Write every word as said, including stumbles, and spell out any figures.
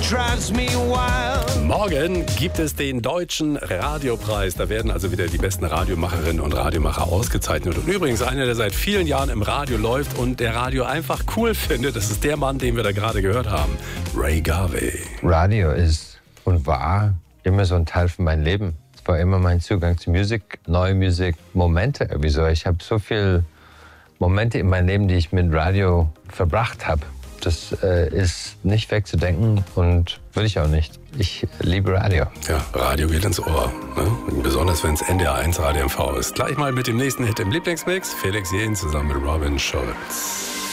drives me wild. Morgen gibt es den Deutschen Radiopreis. Da werden also wieder die besten Radiomacherinnen und Radiomacher ausgezeichnet. Und übrigens einer, der seit vielen Jahren im Radio läuft und der Radio einfach cool findet, das ist der Mann, den wir da gerade gehört haben, Ray Garvey. Radio ist und war immer so ein Teil von meinem Leben. Es war immer mein Zugang zu Musik, neue Musik, Momente irgendwie so. Ich habe so viele Momente in meinem Leben, die ich mit Radio verbracht habe. Das äh, ist nicht wegzudenken und will ich auch nicht. Ich liebe Radio. Ja, Radio geht ins Ohr. Ne? Besonders wenn es N D R eins Radio M V ist. Gleich mal mit dem nächsten Hit im Lieblingsmix. Felix Jähn zusammen mit Robin Schulz.